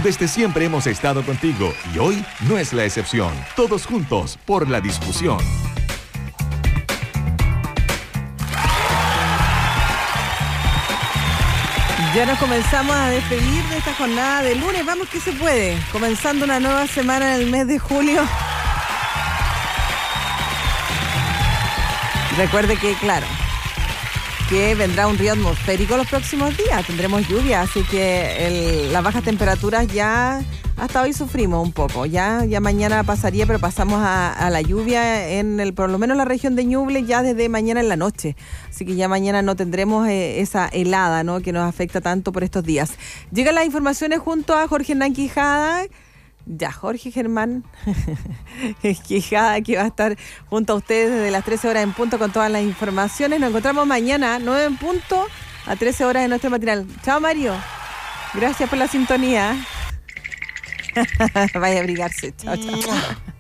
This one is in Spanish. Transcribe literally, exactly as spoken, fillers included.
Desde siempre hemos estado contigo y hoy no es la excepción. Todos juntos por la discusión. Ya nos comenzamos a despedir de esta jornada de lunes. Vamos que se puede. Comenzando una nueva semana en el mes de julio. Recuerde que, claro, que vendrá un río atmosférico los próximos días. Tendremos lluvia, así que el, las bajas temperaturas ya hasta hoy sufrimos un poco. Ya, ya mañana pasaría, pero pasamos a, a la lluvia en el, por lo menos la región de Ñuble ya desde mañana en la noche. Así que ya mañana no tendremos eh, esa helada, ¿no?, que nos afecta tanto por estos días. Llegan las informaciones junto a Jorge Hernán Quijada. Ya, Jorge Germán Quijada, que va a estar junto a ustedes desde las trece horas en punto con todas las informaciones. Nos encontramos mañana, nueve en punto, a trece horas en nuestro matinal. Chao, Mario. Gracias por la sintonía. Vaya a abrigarse. Chao, chao.